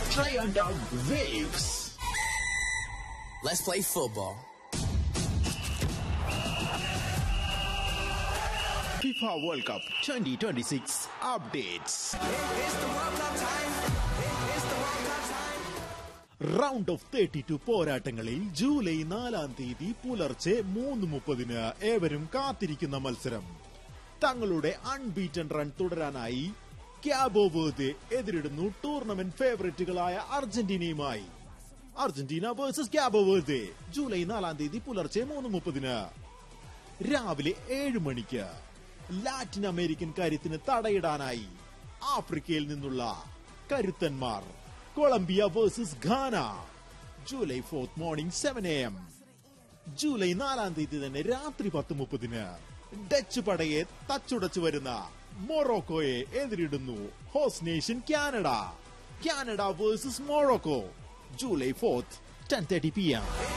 Triandon Waves. Let's play football. FIFA World Cup 2026 updates. Round of 32 പോരാട്ടങ്ങളിൽ July 4-ാം തീയതി പുലർച്ചെ 3:30 ഏവരും കാത്തിരിക്കുന്ന മത്സരം. തങ്ങളുടെ unbeaten run തുടരാനായി ക്യാബോ Verde എതിരിടുന്നു tournament ഫേവറേറ്റുകളായ അർജന്റീനയുമായി. Argentina versus ക്യാബോ Verde July 4-ാം തീയതി പുലർച്ചെ 3:30 രാവിലെ 7 മണിക്ക്. ലാറ്റിൻ അമേരിക്കൻ കരുത്തിന് തടയിടാനായി ആഫ്രിക്കയിൽ നിന്നുള്ള കരുത്തന്മാർ Colombia versus Ghana July 4 morning 7 AM. July 4-ാം തീയതി തന്നെ രാത്രി 10:30 ഡച്ച് പടയെ തച്ചുടച്ചു വരുന്ന മൊറോക്കോയെ എതിരിടുന്നു host nation Canada versus Morocco July 4 10:30 PM.